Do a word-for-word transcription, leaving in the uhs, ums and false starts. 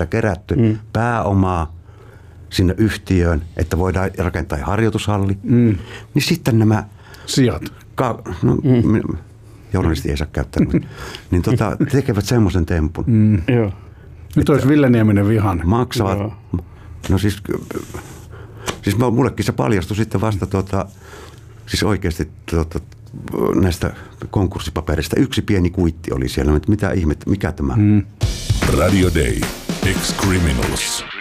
yhtiöltä kerätty mm. pääomaa sinne yhtiöön, että voidaan rakentaa harjoitushalli, mm. niin sitten nämä sijat. Ka- no, mm. journalisti ei saa käyttää, niin tota, tekevät semmoisen tempun. Mm. Joo. Nyt olisi Ville Nieminen vihainen. Maksavat. Joo. No siis, siis mullekin se paljastui sitten vasta tuota, siis oikeasti tuota, näistä konkurssipaperista. Yksi pieni kuitti oli siellä, että mitä ihmettä, mikä tämä? Mm. Radio Day. Ex-Criminals.